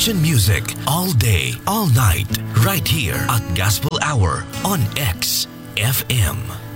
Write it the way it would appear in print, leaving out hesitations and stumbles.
Christian music all day, all night, right here at Gospel Hour on X FM.